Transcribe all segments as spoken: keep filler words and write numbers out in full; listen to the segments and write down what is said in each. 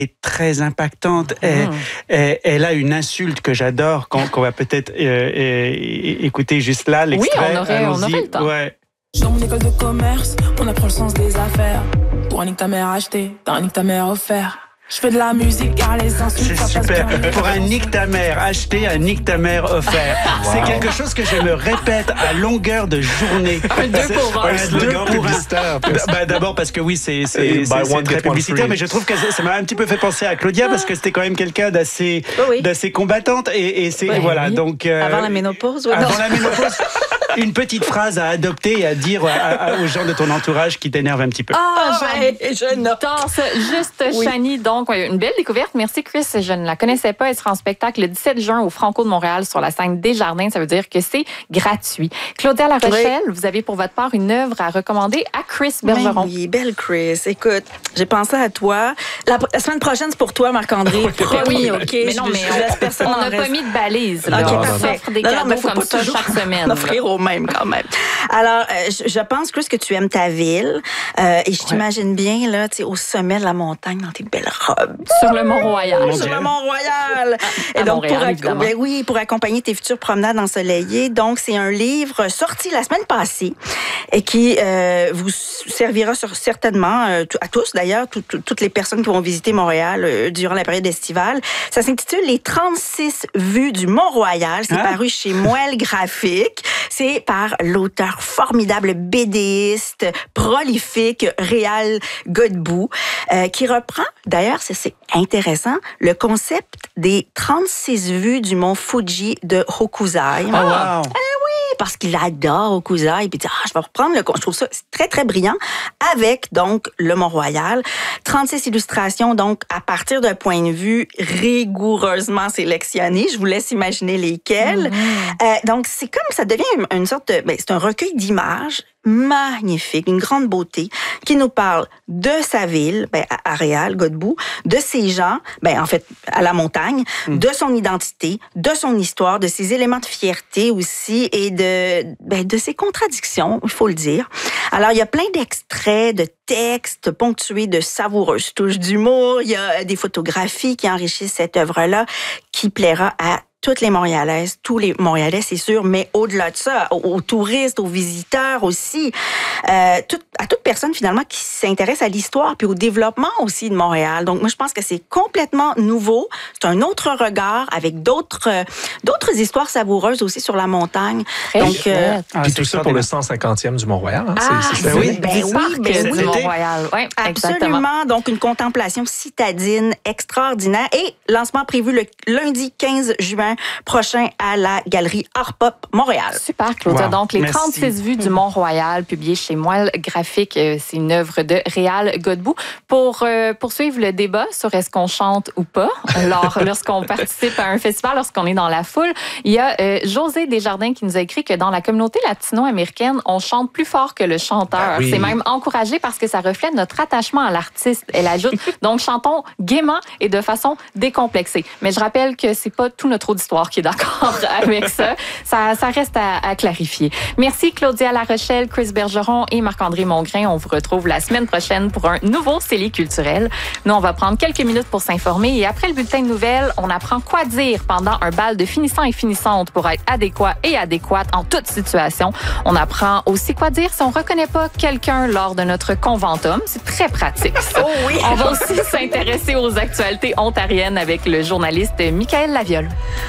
est très impactante. Mmh. Elle, elle, elle a une insulte que j'adore, qu'on, qu'on va peut-être euh, euh, écouter juste là, l'extrait. Oui, on aurait, on aurait le temps. Ouais. Dans mon école de commerce, on apprend le sens des affaires. Pour un nique ta mère acheté, t'as un nique ta mère offert. Je fais de la musique car les insultes, c'est super. Pour un nique ta mère acheté, un nique ta mère offert. Wow. C'est quelque chose que je me répète à longueur de journée. Un deux pour un. Un deux pour un. Bah, d'abord parce que oui, c'est, c'est, c'est, c'est très publicitaire, mais je trouve que ça m'a un petit peu fait penser à Claudia parce que c'était quand même quelqu'un d'assez, oui. d'assez combattante et, et c'est oui, voilà oui. donc. Euh, avant la ménopause. Ouais, avant non. la ménopause. Une petite phrase à adopter et à dire à, à, aux gens de ton entourage qui t'énervent un petit peu. Ah, oh, je, je note. Juste oui. Chani, donc une belle découverte. Merci Chris, je ne la connaissais pas. Elle sera en spectacle le dix-sept juin au Franco de Montréal sur la scène Desjardins. Ça veut dire que c'est gratuit. Claudia La Rochelle, oui. vous avez pour votre part une œuvre à recommander à Chris Bergeron. Oui, oui, belle Chris. Écoute, j'ai pensé à toi. La, la semaine prochaine, c'est pour toi, Marc-André. Oui, OK. Mais non, mais on n'a pas mis de balise. Là. OK, parfait. On offre des cadeaux non, comme ça toujours chaque semaine. Offrir au même, quand même. Alors, euh, je, je pense, Chris, que tu aimes ta ville. Euh, et je t'imagine ouais. bien, là, tu sais, au sommet de la montagne, dans tes belles robes. Sur le Mont-Royal. Sur le Mont-Royal. À, et donc, Montréal, pour, ben oui, pour accompagner tes futures promenades ensoleillées. Donc, c'est un livre sorti la semaine passée et qui euh, vous servira sur, certainement, euh, à tous d'ailleurs, tout, tout, toutes les personnes qui vont visiter Montréal euh, durant la période estivale. Ça s'intitule « Les trente-six vues du Mont-Royal ». C'est hein? paru chez Moelle Graphique. C'est par l'auteur formidable, bédéiste, prolifique, Réal Godbout, euh, qui reprend, d'ailleurs, c'est, c'est intéressant, le concept des trente-six vues du mont Fuji de Hokusai. Oh, wow! Eh oui, parce qu'il adore Hokusai, puis il dit, ah, je vais reprendre le... Je trouve ça très, très brillant, avec, donc, le Mont-Royal. trente-six illustrations, donc, à partir d'un point de vue rigoureusement sélectionné. Je vous laisse imaginer lesquelles. Mm-hmm. Euh, donc, c'est comme, ça devient une, une sorte de... Ben, c'est un recueil d'images magnifique, une grande beauté, qui nous parle de sa ville, ben, à Réal, Godbout, de ses gens, ben, en fait, à la montagne, mm. de son identité, de son histoire, de ses éléments de fierté aussi, et de, ben, de ses contradictions, il faut le dire. Alors, il y a plein d'extraits, de textes ponctués de savoureuses touches d'humour. Il y a des photographies qui enrichissent cette œuvre-là, qui plaira à toutes les Montréalaises, tous les Montréalais, c'est sûr, mais au-delà de ça, aux, aux touristes, aux visiteurs aussi, euh, tout, à toute personne finalement qui s'intéresse à l'histoire puis au développement aussi de Montréal. Donc moi, je pense que c'est complètement nouveau. C'est un autre regard avec d'autres euh, d'autres histoires savoureuses aussi sur la montagne. Très Donc euh, ah, puis tout ça pour le cent cinquantième du Mont-Royal. Hein? Ah, c'est, c'est ben oui, ben oui, ben oui. du Mont-Royal. Oui, absolument. Donc une contemplation citadine extraordinaire et lancement prévu le lundi quinze juin prochain à la galerie Art Pop Montréal. Super, Claudia. Wow. Donc, les Merci. trente-six vues du Mont-Royal, publiées chez Moelle Graphique, c'est une œuvre de Réal Godbout. Pour euh, poursuivre le débat sur est-ce qu'on chante ou pas, alors, lorsqu'on participe à un festival, lorsqu'on est dans la foule, il y a euh, José Desjardins qui nous a écrit que dans la communauté latino-américaine, on chante plus fort que le chanteur. Ah oui. C'est même encouragé parce que ça reflète notre attachement à l'artiste. Elle ajoute, donc, chantons gaiement et de façon décomplexée. Mais je rappelle que c'est pas tout notre auditoire qui est d'accord avec ça. Ça, ça reste à, à clarifier. Merci Claudia La Rochelle, Chris Bergeron et Marc-André Mongrain. On vous retrouve la semaine prochaine pour un nouveau C E L I culturel. Nous, on va prendre quelques minutes pour s'informer et après le bulletin de nouvelles, on apprend quoi dire pendant un bal de finissants et finissantes pour être adéquat et adéquate en toute situation. On apprend aussi quoi dire si on reconnaît pas quelqu'un lors de notre conventum. C'est très pratique, ça. Oh oui! On va aussi s'intéresser aux actualités ontariennes avec le journaliste Michael Laviole.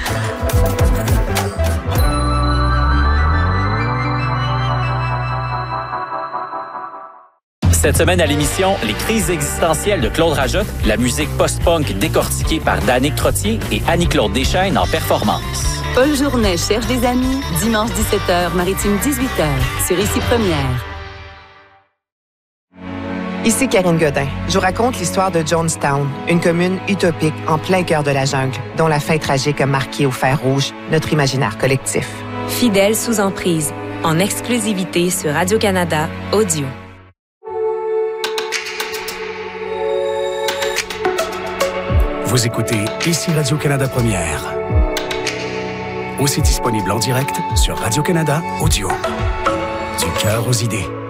Cette semaine à l'émission, les crises existentielles de Claude Rajotte, la musique post-punk décortiquée par Danick Trottier et Annie-Claude Deschaines en performance. Paul Journet cherche des amis, dimanche dix-sept heures, Maritime dix-huit heures, sur Ici Première. Ici Karine Godin. Je vous raconte l'histoire de Jonestown, une commune utopique en plein cœur de la jungle, dont la fin tragique a marqué au fer rouge notre imaginaire collectif. Fidèle sous emprise, en exclusivité sur Radio-Canada Audio. Vous écoutez Ici Radio-Canada Première. Aussi disponible en direct sur Radio-Canada Audio. Du cœur aux idées.